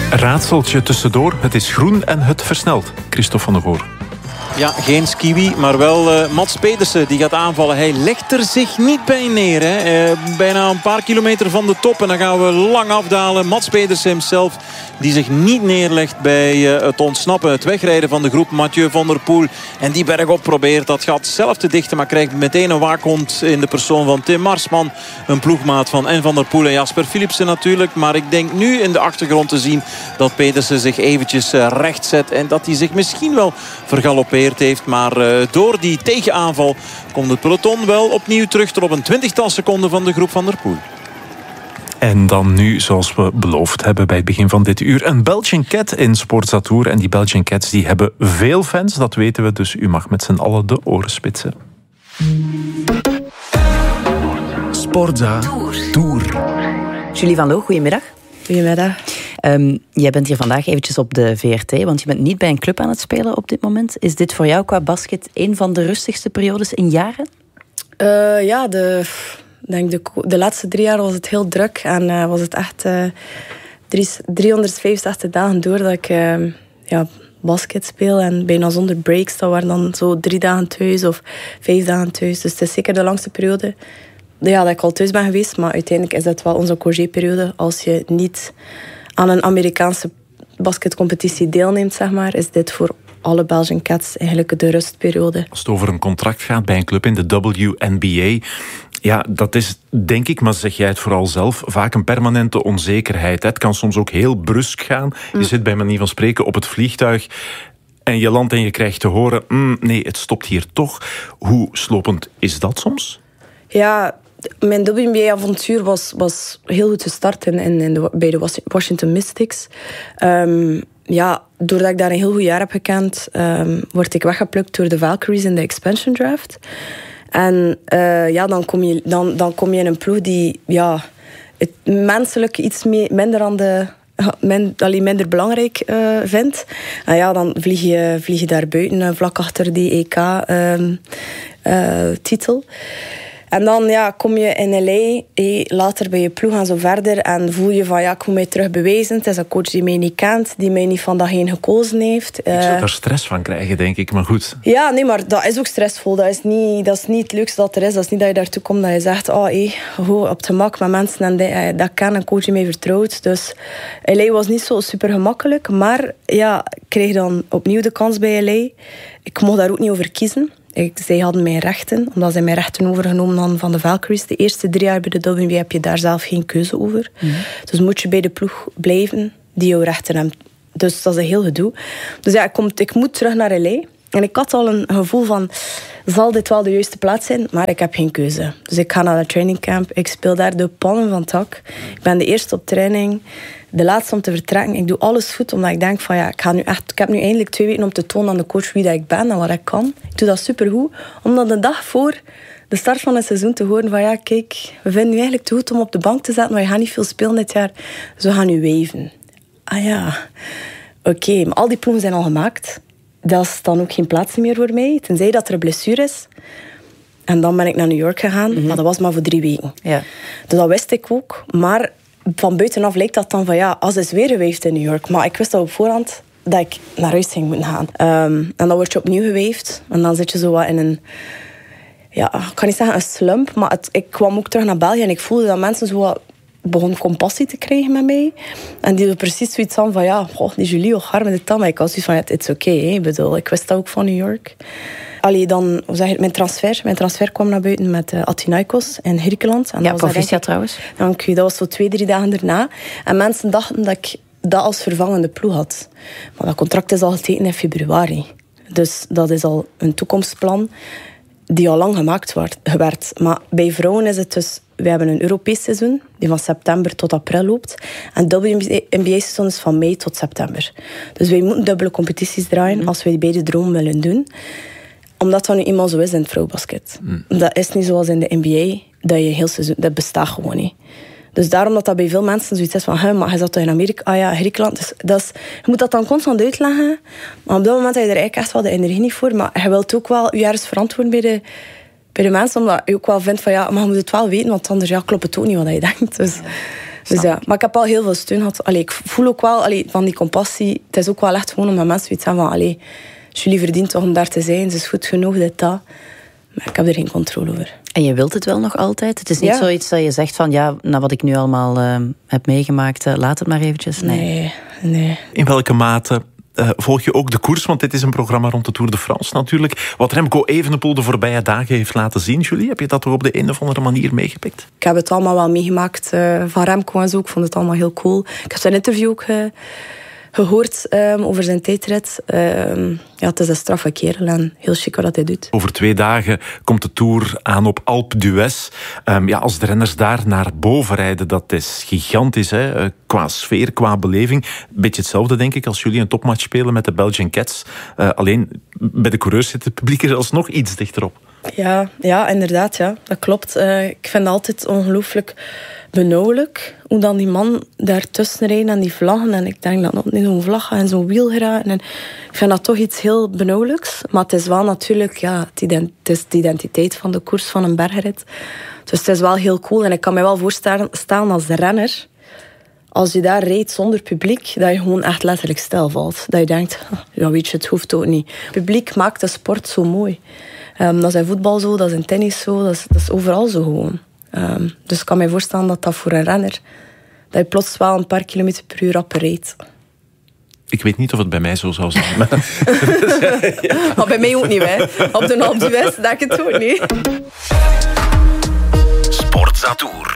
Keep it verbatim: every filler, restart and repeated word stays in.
Raadseltje tussendoor. Het is groen en het versnelt. Christophe van der Goor. Ja, geen Skiwi, maar wel uh, Mats Pedersen die gaat aanvallen. Hij legt er zich niet bij neer. Hè. Uh, bijna een paar kilometer van de top. En dan gaan we lang afdalen. Mats Pedersen hemzelf die zich niet neerlegt bij uh, het ontsnappen. Het wegrijden van de groep Mathieu van der Poel. En die bergop probeert dat gat zelf te dichten. Maar krijgt meteen een waakhond in de persoon van Tim Marsman. Een ploegmaat van en Van der Poel en Jasper Philipsen natuurlijk. Maar ik denk nu in de achtergrond te zien dat Pedersen zich eventjes uh, recht zet. En dat hij zich misschien wel vergalopeert heeft. Maar uh, door die tegenaanval komt het peloton wel opnieuw terug tot op een twintigtal seconden van de groep Van der Poel. En dan nu, zoals we beloofd hebben bij het begin van dit uur, een Belgian Cat in Sportza Tour. En die Belgian Cats die hebben veel fans, dat weten we. Dus u mag met z'n allen de oren spitsen. Sportza Tour. Julie van Loo, goedemiddag. Goedemiddag. Um, jij bent hier vandaag eventjes op de V R T, want je bent niet bij een club aan het spelen op dit moment. Is dit voor jou qua basket een van de rustigste periodes in jaren? Uh, ja, de, denk de, de laatste drie jaar was het heel druk. En uh, was het echt uh, driehonderdvijfenzestig dagen door dat ik uh, ja, basket speel. En bijna zonder breaks. Dat waren dan zo drie dagen thuis of vijf dagen thuis. Dus het is zeker de langste periode ja, dat ik al thuis ben geweest. Maar uiteindelijk is dat wel onze congéperiode. Als je niet aan een Amerikaanse basketcompetitie deelneemt, zeg maar, is dit voor alle Belgian Cats eigenlijk de rustperiode. Als het over een contract gaat bij een club in de W N B A, ja, dat is, denk ik, maar zeg jij het vooral zelf, vaak een permanente onzekerheid. Het kan soms ook heel brusk gaan. Je mm. zit bij manier van spreken op het vliegtuig en je landt en je krijgt te horen, mm, nee, het stopt hier toch. Hoe slopend is dat soms? Ja, mijn W N B A-avontuur was, was heel goed gestart in, in, in de, bij de Washington Mystics. Um, ja, doordat ik daar een heel goed jaar heb gekend, um, word ik weggeplukt door de Valkyries in de expansion draft. En uh, ja, dan kom, je, dan, dan kom je in een ploeg die ja, het menselijk iets mee, minder aan de... Men, allee, minder belangrijk uh, vindt. En ja, dan vlieg je, vlieg je daar buiten, uh, vlak achter die E K-titel. Um, uh, En dan ja, kom je in L A, hey, later bij je ploeg en zo verder. En voel je van, ja, ik moet mij terug bewijzen. Het is een coach die mij niet kent, die mij niet van dag heen gekozen heeft. Ik zou uh, daar stress van krijgen, denk ik, maar goed. Ja, nee, maar dat is ook stressvol. Dat is niet, dat is niet het leukste dat er is. Dat is niet dat je daartoe komt dat je zegt, oh, hey, op het gemak met mensen en die, dat kan een coach die mij vertrouwt. Dus L A was niet zo super gemakkelijk. Maar ja, ik kreeg dan opnieuw de kans bij L A. Ik mocht daar ook niet over kiezen. Ik, zij hadden mijn rechten, omdat zij mijn rechten overgenomen hadden van de Valkyries. De eerste drie jaar bij de W N B A heb je daar zelf geen keuze over. Mm-hmm. Dus moet je bij de ploeg blijven die jouw rechten hebben. Dus dat is een heel gedoe. Dus ja, ik, kom, ik moet terug naar L A. En ik had al een gevoel van, zal dit wel de juiste plaats zijn? Maar ik heb geen keuze. Dus ik ga naar de trainingcamp. Ik speel daar de pannen van het dak. Ik ben de eerste op training. De laatste om te vertrekken. Ik doe alles goed, omdat ik denk van ja, ik, ga nu echt, ik heb nu eindelijk twee weken om te tonen aan de coach wie dat ik ben en wat ik kan. Ik doe dat supergoed. Om dan de dag voor de start van het seizoen te horen van ja, kijk, we vinden nu eigenlijk te goed om op de bank te zetten, maar je gaat niet veel spelen dit jaar. Dus we gaan nu waven. Ah ja, oké, okay, maar al die ploegen zijn al gemaakt. Dat is dan ook geen plaats meer voor mij, tenzij dat er een blessure is. En dan ben ik naar New York gegaan, mm-hmm. maar dat was maar voor drie weken. Ja. Dus dat wist ik ook, maar van buitenaf lijkt dat dan van ja, als is weer geweefd in New York. Maar ik wist al op voorhand dat ik naar huis ging moeten gaan. Um, en dan word je opnieuw geweefd. En dan zit je zo wat in een... Ja, ik kan niet zeggen een slump. Maar het, ik kwam ook terug naar België en ik voelde dat mensen zo wat begonnen compassie te krijgen met mij. En die hadden precies zoiets van van ja, oh, die Julie, oh, harm dit dan. Maar ik was zoiets van, ja, het is oké. Okay, ik bedoel, ik wist dat ook van New York. Allee, dan, hoe zeg je het, mijn transfer. Mijn transfer kwam naar buiten met uh, Athinaikos in Griekenland. En ja, proficiat trouwens. Dank u. Dat was zo twee, drie dagen daarna. En mensen dachten dat ik dat als vervangende ploeg had. Maar dat contract is al getekend in februari. Dus dat is al een toekomstplan die al lang gemaakt werd. Maar bij vrouwen is het dus... We hebben een Europees seizoen die van september tot april loopt. En het W N B A-seizoen is van mei tot september. Dus wij moeten dubbele competities draaien als wij beide droom willen doen. Omdat dat nu eenmaal zo is in het vrouwenbasket. Mm. Dat is niet zoals in de N B A, dat je heel seizoen... Dat bestaat gewoon niet. Dus daarom dat dat bij veel mensen zoiets is van... maar hij zat toch in Amerika? Ah ja, Griekenland. Dus dat is, je moet dat dan constant uitleggen. Maar op dat moment heb je er eigenlijk echt wel de energie niet voor. Maar je wilt ook wel je ergens verantwoorden bij de, bij de mensen. Omdat je ook wel vindt van... ja, maar je moet het wel weten, want anders ja, klopt het ook niet wat je denkt. Dus Dus ja, maar ik heb al heel veel steun gehad. Allee, ik voel ook wel allee, van die compassie. Het is ook wel echt gewoon omdat mensen iets zeggen van... Allee, Julie verdient toch om daar te zijn. Ze is goed genoeg, dit, dat. Maar ik heb er geen controle over. En je wilt het wel nog altijd? Het is niet ja. zoiets dat je zegt van... Ja, na wat ik nu allemaal uh, heb meegemaakt, uh, laat het maar eventjes. Nee. nee, nee. In welke mate... Uh, volg je ook de koers, want dit is een programma rond de Tour de France natuurlijk. Wat Remco Evenepoel de voorbije dagen heeft laten zien, Julie, heb je dat toch op de een of andere manier meegepikt? Ik heb het allemaal wel meegemaakt uh, van Remco en zo. Ik vond het allemaal heel cool. Ik heb zijn interview ook uh, gehoord um, over zijn tijdrit. Um, ja, het is een straffe kerel en heel chic wat hij doet. Over twee dagen komt de Tour aan op Alpe d'Huez. Um, ja, als de renners daar naar boven rijden, dat is gigantisch, hè? Uh, qua sfeer, qua beleving. Beetje hetzelfde, denk ik, als jullie een topmatch spelen met de Belgian Cats. Uh, alleen bij de coureurs zit het publiek er alsnog iets dichterop. Ja, ja, inderdaad, ja. Dat klopt. Uh, ik vind het altijd ongelooflijk benauwelijk hoe dan die man daartussen rijden en die vlaggen. En ik denk dat nog niet zo'n vlag en zo'n wiel geraken. En ik vind dat toch iets heel benauwelijks. Maar het is wel natuurlijk, ja, het, ident- het is de identiteit van de koers van een bergrit. Dus het is wel heel cool. En ik kan me wel voorstellen staan als renner, als je daar rijdt zonder publiek, dat je gewoon echt letterlijk stil valt. Dat je denkt, ja, weet je, het hoeft ook niet. Het publiek maakt de sport zo mooi. Um, dat is in voetbal zo, dat is in tennis zo, dat is, dat is overal zo gewoon. Um, dus ik kan me voorstellen dat dat voor een renner, dat je plots wel een paar kilometer per uur rapper rijdt. Ik weet niet of het bij mij zo zou zijn. Maar, ja. maar bij mij ook niet, hè. Op de Alpe d'Huez denk ik het ook niet. Sportza Tour.